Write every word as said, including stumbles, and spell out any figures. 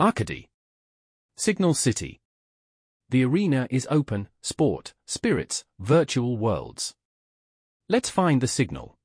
Arcady. Signal City. The arena is open, sport, spirits, virtual worlds. Let's find the signal.